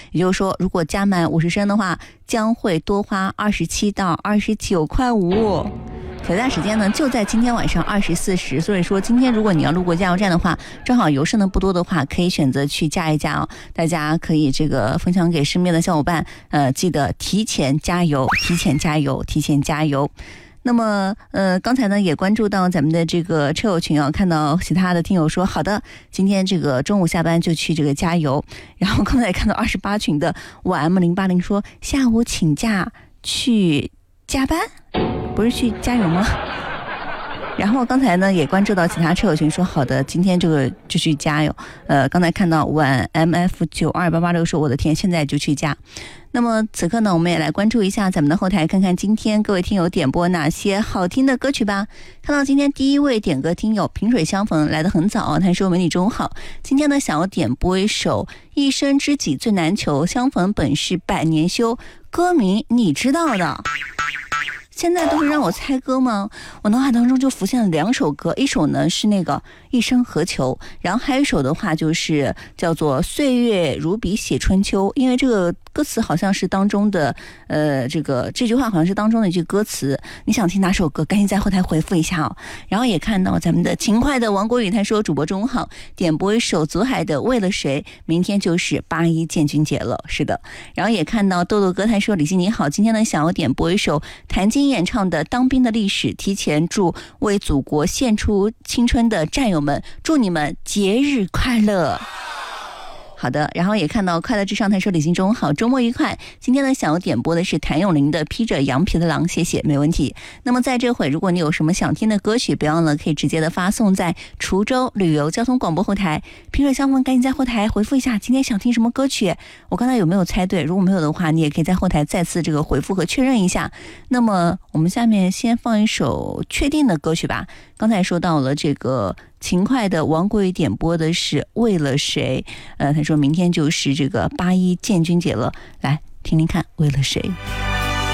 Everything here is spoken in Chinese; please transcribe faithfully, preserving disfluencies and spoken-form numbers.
也就是说，如果加满五十升的话，将会多花二十七到二十九块五。挑战时间呢就在今天晚上二十四时，所以说今天如果你要路过加油站的话，正好油剩的不多的话，可以选择去加一加哦。大家可以这个分享给身边的小伙伴，呃，记得提前加油，提前加油，提前加油。那么呃，刚才呢也关注到咱们的这个车友群啊，看到其他的听友说好的，今天这个中午下班就去这个加油。然后刚才也看到二十八群的 Y M 零八零 说下午请假去加班，不是去加油吗？然后刚才呢也关注到其他车友群说好的，今天这个就去加油。呃，刚才看到晚 M F 九二八八六说我的天，现在就去加。那么此刻呢，我们也来关注一下咱们的后台，看看今天各位听友点播哪些好听的歌曲吧。看到今天第一位点歌听友萍水相逢来得很早，他说美女中好，今天呢想要点播一首一生知己最难求，相逢本是百年修，歌名你知道的。现在都是让我猜歌吗？我脑海当中就浮现了两首歌，一首呢是那个一生何求，然后还有一首的话就是叫做岁月如笔写春秋，因为这个歌词好像是当中的呃这个这句话好像是当中的一句歌词。你想听哪首歌赶紧在后台回复一下哦。然后也看到咱们的勤快的王国宇，他说主播中好，点播一首祖海的为了谁，明天就是八一建军节了。是的。然后也看到豆豆哥，他说李欣你好，今天呢想要点播一首谭晶演唱的当兵的历史，提前祝为祖国献出青春的战友们，祝你们节日快乐。好的，然后也看到快乐至上，他说李金中好，周末愉快。今天呢想要点播的是谭咏麟的披着羊皮的狼，谢谢，没问题。那么在这会如果你有什么想听的歌曲，别忘了可以直接的发送在滁州旅游交通广播后台，萍水相逢赶紧在后台回复一下今天想听什么歌曲，我刚才有没有猜对，如果没有的话你也可以在后台再次这个回复和确认一下。那么我们下面先放一首确定的歌曲吧。刚才说到了这个勤快的王国宇点播的是为了谁，呃，他说明天就是这个八一建军节了，来听听看为了谁。